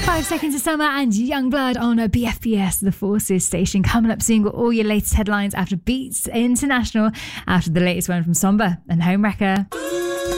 5 Seconds of Summer and Youngblood on a BFBS, the Forces station. Coming up soon with all your latest headlines after Beats International, after the latest one from Somber and Homewrecker.